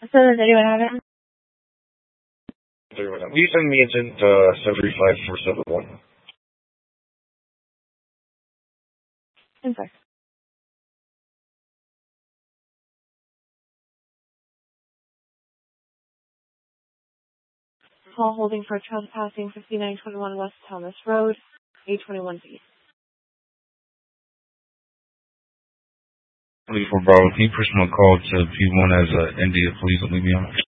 31 Will you send me agent 735471? Inside. Call holding for trespassing 5921 West Thomas Road, 821B. 24 Bravo, can you push my call to P1 as India, please? Leave me on.